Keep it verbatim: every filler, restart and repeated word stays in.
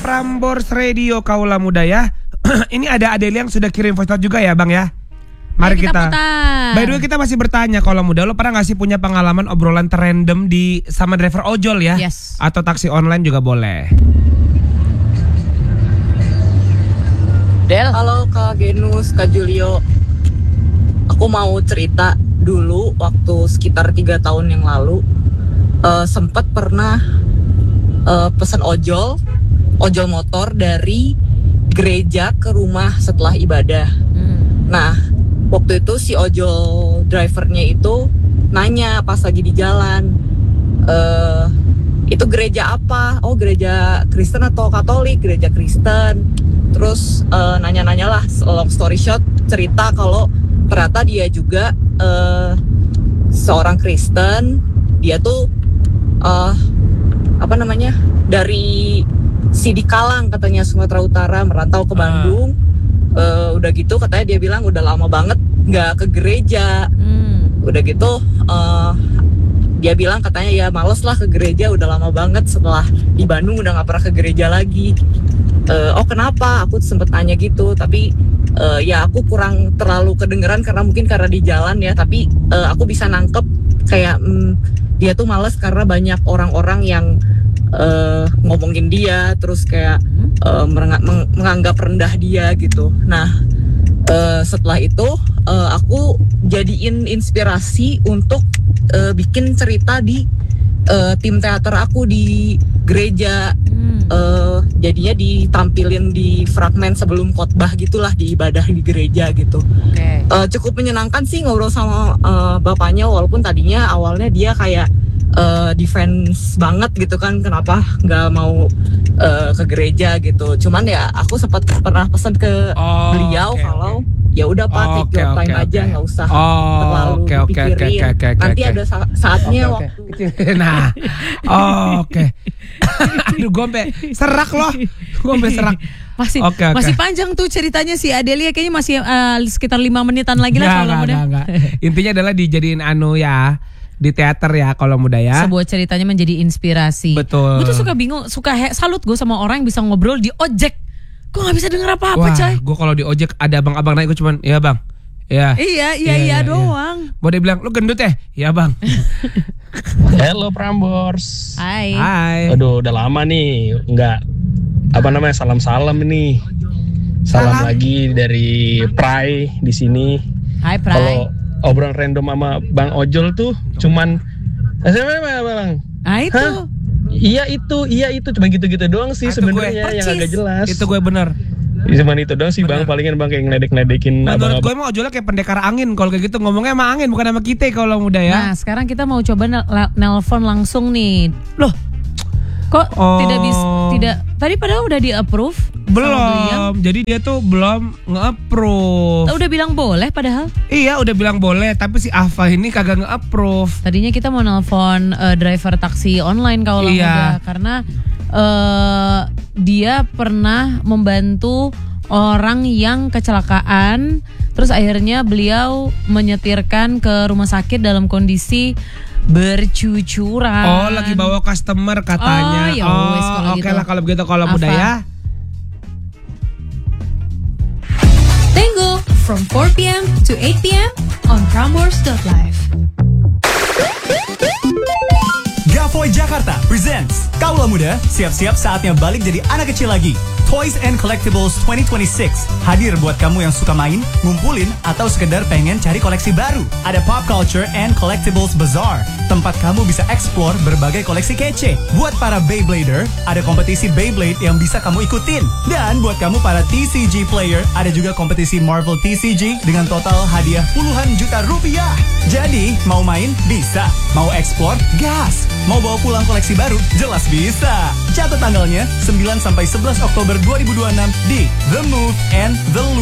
Prambors Radio Kaula Muda ya. Ini ada Adelia yang sudah kirim voice note juga ya Bang ya. Mari Ayo kita, kita By the way kita masih bertanya, Kaula Muda, lo pernah gak sih punya pengalaman obrolan terrandom di sama driver ojol ya? Yes. Atau taksi online juga boleh. Del. Halo Kak Genus, Kak Julio. Aku mau cerita dulu waktu sekitar tiga tahun yang lalu uh, sempat pernah uh, pesan ojol, ojol motor dari gereja ke rumah setelah ibadah. Hmm. Nah, waktu itu si ojol drivernya itu nanya pas lagi di jalan, uh, itu gereja apa? Oh, gereja Kristen atau Katolik? Gereja Kristen. Terus uh, nanya-nanya lah, long story short, cerita kalau ternyata dia juga uh, seorang Kristen. Dia tuh uh, apa namanya dari Sidikalang katanya, Sumatera Utara, merantau ke Bandung. Uh, udah gitu katanya dia bilang udah lama banget nggak ke gereja. Hmm. Udah gitu uh, dia bilang katanya ya males lah ke gereja, udah lama banget setelah di Bandung udah nggak pernah ke gereja lagi. Uh, oh kenapa? Aku sempet tanya gitu, tapi uh, ya aku kurang terlalu kedengeran karena mungkin karena di jalan ya. Tapi uh, aku bisa nangkep kayak mm, dia tuh males karena banyak orang-orang yang uh, ngomongin dia, terus kayak uh, mereng- meng- menganggap rendah dia gitu. Nah uh, setelah itu uh, aku jadiin inspirasi untuk uh, bikin cerita di uh, tim teater aku di gereja. Uh, jadinya ditampilin di fragmen sebelum khotbah gitulah, di ibadah di gereja gitu. Okay. Uh, cukup menyenangkan sih ngobrol sama uh, bapaknya, walaupun tadinya awalnya dia kayak uh, defense banget gitu kan, kenapa nggak mau uh, ke gereja gitu. Cuman ya aku sempat pernah pesan ke oh, beliau okay, kalau okay. Ya udah Pak, take your time okay, aja, nggak okay. usah oh, terlalu okay, dipikirin. Okay, okay, okay, Nanti okay. ada sa- saatnya okay, waktu. Okay. Nah, oh, oke. Okay. Aduh, gue sampai serak loh, gue sampai serak. Masih okay, okay. masih panjang tuh ceritanya si Adelia, kayaknya masih uh, sekitar lima menitan lagi lah kalau muda. Enggak, intinya adalah dijadiin anu ya. Di teater ya kalau muda ya. Sebuah ceritanya menjadi inspirasi. Betul. Gue tuh suka bingung, suka he, salut gue sama orang yang bisa ngobrol di ojek. Gue gak bisa denger apa-apa. Wah, coy. Gue kalau di ojek ada abang-abang naik, gue cuman ya bang. Ya. Iya, iya, iya, iya doang. Mau dia bilang, lu gendut ya? Iya bang. Hello Prambors. Hai. Hai. Aduh, udah lama nih nggak apa namanya salam-salam ini. Salam, salam lagi dari Prai di sini. Hai Prai. Kalau obrolan random sama Bang Ojol tuh cuman apa Bang? Ah itu. Hah? Iya itu, iya itu cuma gitu-gitu doang sih sebenarnya yang agak jelas. Itu gue bener. Cuman itu doang sih bener. Bang, palingan Bang kayak ngeledek-ledekin. Menurut gue emang ojolnya kayak pendekar angin kalau kayak gitu, ngomongnya emang angin bukan sama kita kalau muda ya. Nah sekarang kita mau coba nel- nelpon langsung nih. Loh kok oh. tidak bisa, tidak, tadi padahal udah di approve. Belum, jadi dia tuh belum nge-approve. Udah bilang boleh padahal. Iya udah bilang boleh, tapi si Ava ini kagak nge-approve. Tadinya kita mau nelpon uh, driver taksi online kalau iya. muda, karena uh, dia pernah membantu orang yang kecelakaan. Terus akhirnya beliau menyetirkan ke rumah sakit dalam kondisi bercucuran. Oh lagi bawa customer katanya. Oh ya oh, wes kalau oke gitu. lah kalau begitu kalau muda ya. Tango from four p.m. to eight p.m. on prambors dot live. Gavoy Jakarta presents Kaula Muda, siap-siap saatnya balik jadi anak kecil lagi. Toys and Collectibles twenty twenty-six hadir buat kamu yang suka main, ngumpulin, atau sekedar pengen cari koleksi baru. Ada Pop Culture and Collectibles Bazaar, tempat kamu bisa explore berbagai koleksi kece. Buat para Beyblader, ada kompetisi Beyblade yang bisa kamu ikutin. Dan buat kamu para T C G player, ada juga kompetisi Marvel T C G dengan total hadiah puluhan juta rupiah. Jadi, mau main? Bisa. Mau explore? Gas. Mau bawa pulang koleksi baru? Jelas bisa. Catat tanggalnya sembilan sampai sebelas Oktober dua ribu dua puluh enam di The Move and The Loop.